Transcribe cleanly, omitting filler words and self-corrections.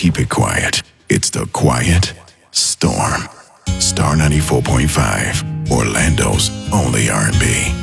keep it quiet. It's the Quiet Storm. Star 94.5, Orlando's only R&B.